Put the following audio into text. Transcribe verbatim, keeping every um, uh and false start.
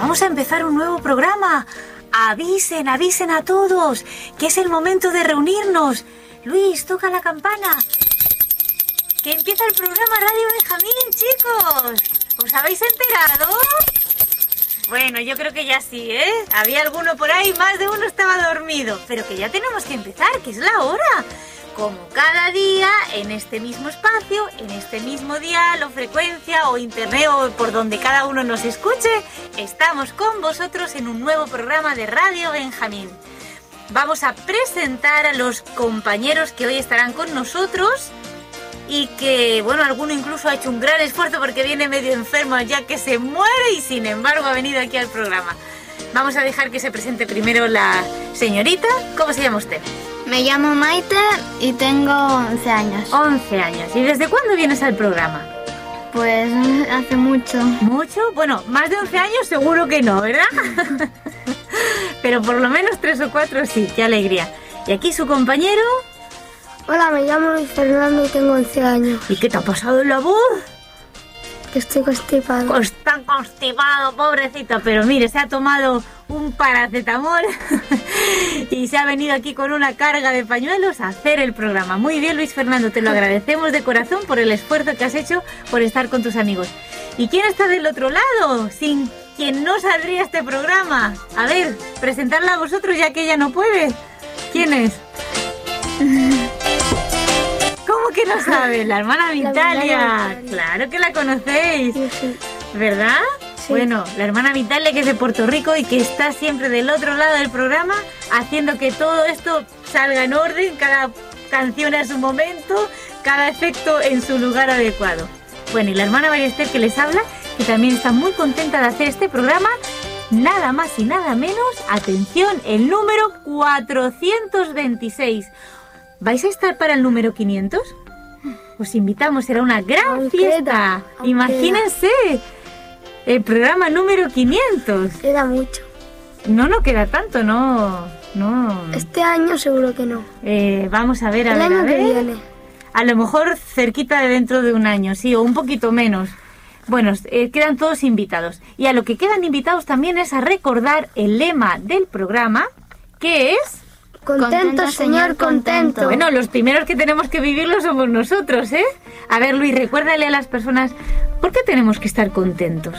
vamos a empezar un nuevo programa. Avisen, avisen a todos, que es el momento de reunirnos. Luis, toca la campana. Que empieza el programa Radio Benjamín, chicos. ¿Os habéis enterado? Bueno, yo creo que ya sí, ¿eh? Había alguno por ahí, más de uno estaba dormido. Pero que ya tenemos que empezar, que es la hora. Como cada día, en este mismo espacio, en este mismo dial o frecuencia o internet o por donde cada uno nos escuche, estamos con vosotros en un nuevo programa de Radio Benjamín. Vamos a presentar a los compañeros que hoy estarán con nosotros y que, bueno, alguno incluso ha hecho un gran esfuerzo porque viene medio enfermo ya que se muere y sin embargo ha venido aquí al programa. Vamos a dejar que se presente primero la señorita. ¿Cómo se llama usted? Me llamo Maite y tengo once años. once años. ¿Y desde cuándo vienes al programa? Pues hace mucho. ¿Mucho? Bueno, más de once años seguro que no, ¿verdad? Pero por lo menos tres o cuatro sí, qué alegría. ¿Y aquí su compañero? Hola, me llamo Luis Fernando y tengo once años. ¿Y qué te ha pasado en la voz? Que estoy constipado. Está constipado, pobrecito. Pero mire, se ha tomado un paracetamol y se ha venido aquí con una carga de pañuelos a hacer el programa. Muy bien, Luis Fernando, te lo agradecemos de corazón por el esfuerzo que has hecho por estar con tus amigos. ¿Y quién está del otro lado? Sin quien no saldría este programa. A ver, presentarla a vosotros ya que ella no puede. ¿Quién es? ¿Cómo que no sabes? La hermana Vitalia. Claro que la conocéis. Sí, sí. ¿Verdad? Sí. Bueno, la hermana Vitalia, que es de Puerto Rico y que está siempre del otro lado del programa, haciendo que todo esto salga en orden, cada canción a su momento, cada efecto en su lugar adecuado. Bueno, y la hermana María Esther, que les habla, que también está muy contenta de hacer este programa, nada más y nada menos, atención, el número cuatrocientos veintiséis. ¿Vais a estar para el número quinientos? Os invitamos, será una gran Aún fiesta. queda, aún Imagínense, el programa número quinientos. Queda mucho. No, no queda tanto, no, no. Este año seguro que no. Eh, vamos a ver, a El ver, año a que ver. viene. A lo mejor cerquita de dentro de un año, sí, o un poquito menos. Bueno, eh, quedan todos invitados. Y a lo que quedan invitados también es a recordar el lema del programa, que es... Contento, Contento, señor, señor, contento. contento. Bueno, los primeros que tenemos que vivirlo somos nosotros, ¿eh? A ver, Luis, recuérdale a las personas, ¿por qué tenemos que estar contentos?